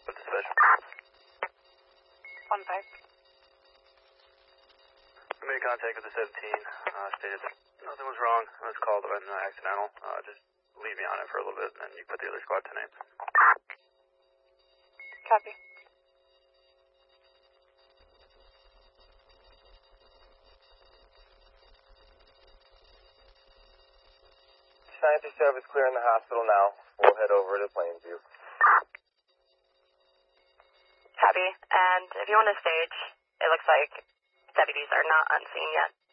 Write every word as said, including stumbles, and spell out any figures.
What's the special? One five. I made contact with the seventeen. Uh, stated that nothing was wrong. I was called when uh, accidental. Uh, just leave me on it for a little bit, and then you put the other squad to name. Copy. nine fifty-seven is clear in the hospital now. We'll head over to Plainview. Copy. And if you want to stage, it looks like deputies are not unseen yet.